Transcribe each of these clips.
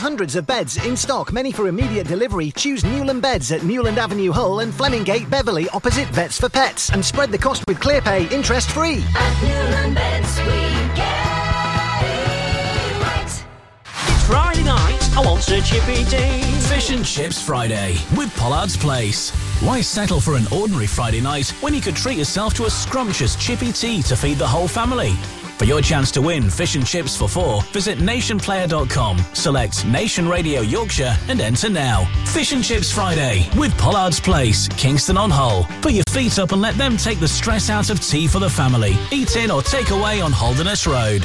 hundreds of beds in stock, many for immediate delivery. Choose Newland Beds at Newland Avenue, Hull and Flemingate, Beverley, opposite Vets for Pets. And spread the cost with ClearPay, interest-free. At Newland Beds, we get it right. It's Friday night, I want a chippy tea. Fish and Chips Friday with Pollard's Place. Why settle for an ordinary Friday night when you could treat yourself to a scrumptious chippy tea to feed the whole family? For your chance to win fish and chips for 4, visit nationplayer.com, select Nation Radio Yorkshire and enter now. Fish and Chips Friday with Pollard's Place, Kingston on Hull. Put your feet up and let them take the stress out of tea for the family. Eat in or take away on Holderness Road.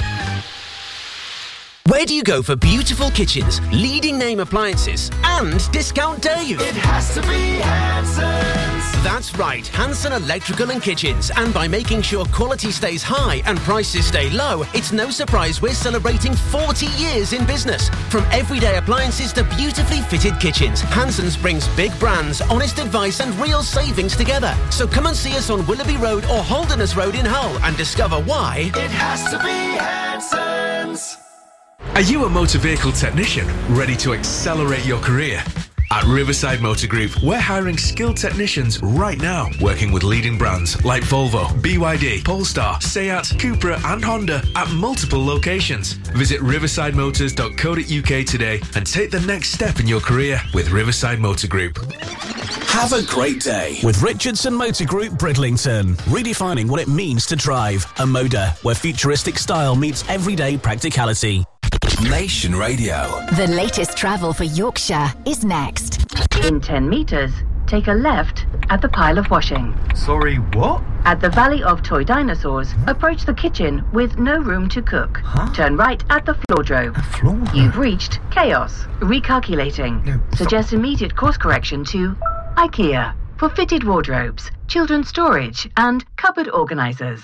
Where do you go for beautiful kitchens, leading name appliances and discount Dave? It has to be Hanson's. That's right, Hanson Electrical and Kitchens. And by making sure quality stays high and prices stay low, it's no surprise we're celebrating 40 years in business. From everyday appliances to beautifully fitted kitchens, Hanson's brings big brands, honest advice and real savings together. So come and see us on Willoughby Road or Holderness Road in Hull and discover why it has to be Hanson's. Are you a motor vehicle technician ready to accelerate your career? At Riverside Motor Group, we're hiring skilled technicians right now, working with leading brands like Volvo, BYD, Polestar, Seat, Cupra and Honda at multiple locations. Visit riversidemotors.co.uk today and take the next step in your career with Riverside Motor Group. Have a great day with Richardson Motor Group Bridlington, redefining what it means to drive. A Moda where futuristic style meets everyday practicality. Nation Radio. The latest travel for Yorkshire is next. In 10 metres, take a left at the pile of washing. Sorry, what? At the Valley of Toy Dinosaurs, approach the kitchen with no room to cook. Huh? Turn right at the floordrobe. You've reached chaos. Recalculating. No, Suggest immediate course correction to IKEA for fitted wardrobes, children's storage and cupboard organisers.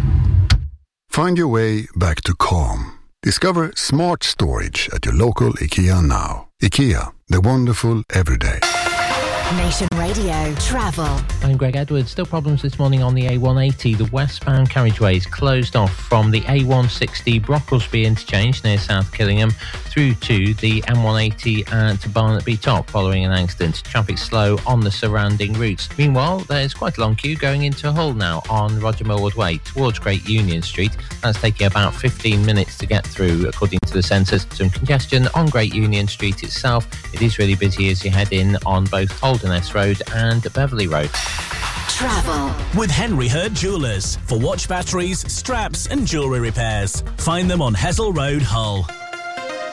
Find your way back to calm. Discover smart storage at your local IKEA now. IKEA, the wonderful everyday. Nation Radio Travel. I'm Greg Edwards. Still problems this morning on the A180. The westbound carriageway is closed off from the A160 Brocklesby interchange near South Killingham through to the M180 to Barnetby Top following an accident. Traffic slow on the surrounding routes. Meanwhile, there's quite a long queue going into Hull now on Roger Millward Way towards Great Union Street. That's taking about 15 minutes to get through according to the sensors. Some congestion on Great Union Street itself. It is really busy as you head in on both Holderness Road and Beverley Road. Travel with Henry Hurd Jewellers for watch batteries, straps and jewellery repairs. Find them on Hessel Road, Hull.